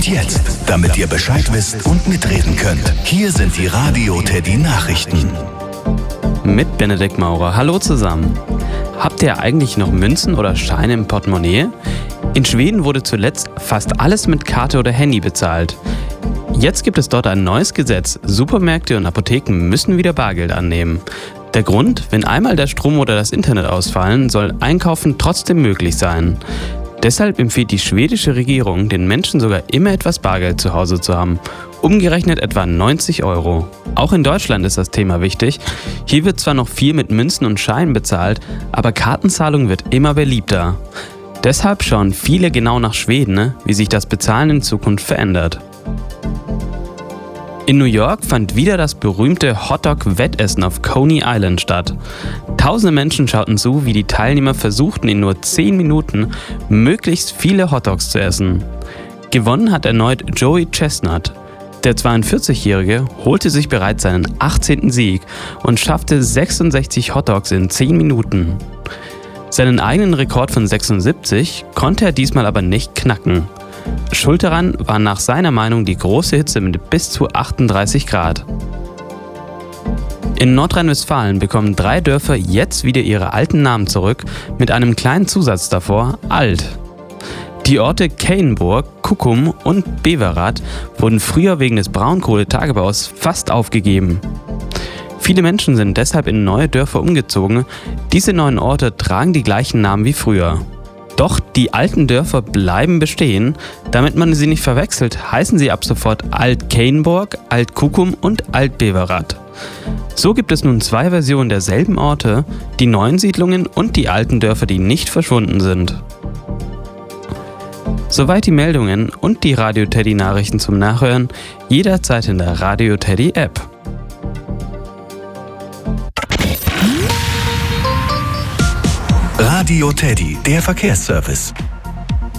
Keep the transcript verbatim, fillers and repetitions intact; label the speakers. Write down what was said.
Speaker 1: Und jetzt, damit ihr Bescheid wisst und mitreden könnt, hier sind die Radio Teddy Nachrichten.
Speaker 2: Mit Benedikt Maurer. Hallo zusammen. Habt ihr eigentlich noch Münzen oder Scheine im Portemonnaie? In Schweden wurde zuletzt fast alles mit Karte oder Handy bezahlt. Jetzt gibt es dort ein neues Gesetz. Supermärkte und Apotheken müssen wieder Bargeld annehmen. Der Grund: Wenn einmal der Strom oder das Internet ausfallen, soll Einkaufen trotzdem möglich sein. Deshalb empfiehlt die schwedische Regierung, den Menschen sogar immer etwas Bargeld zu Hause zu haben. Umgerechnet etwa neunzig Euro. Auch in Deutschland ist das Thema wichtig. Hier wird zwar noch viel mit Münzen und Scheinen bezahlt, aber Kartenzahlung wird immer beliebter. Deshalb schauen viele genau nach Schweden, wie sich das Bezahlen in Zukunft verändert. In New York fand wieder das berühmte Hotdog-Wettessen auf Coney Island statt. Tausende Menschen schauten zu, wie die Teilnehmer versuchten, in nur zehn Minuten möglichst viele Hotdogs zu essen. Gewonnen hat erneut Joey Chestnut. Der zweiundvierzigjährige holte sich bereits seinen achtzehnten Sieg und schaffte sechsundsechzig Hotdogs in zehn Minuten. Seinen eigenen Rekord von sechsundsiebzig konnte er diesmal aber nicht knacken. Schuld daran war nach seiner Meinung die große Hitze mit bis zu achtunddreißig Grad. In Nordrhein-Westfalen bekommen drei Dörfer jetzt wieder ihre alten Namen zurück, mit einem kleinen Zusatz davor: alt. Die Orte Keienburg, Kuckum und Beverath wurden früher wegen des Braunkohletagebaus fast aufgegeben. Viele Menschen sind deshalb in neue Dörfer umgezogen. Diese neuen Orte tragen die gleichen Namen wie früher. Doch die alten Dörfer bleiben bestehen. Damit man sie nicht verwechselt, heißen sie ab sofort Alt-Keienburg, Alt-Kuckum und Alt-Beverath. So gibt es nun zwei Versionen derselben Orte, die neuen Siedlungen und die alten Dörfer, die nicht verschwunden sind. Soweit die Meldungen und die Radio Teddy Nachrichten zum Nachhören, jederzeit in der Radio Teddy App.
Speaker 1: Radio Teddy, der Verkehrsservice.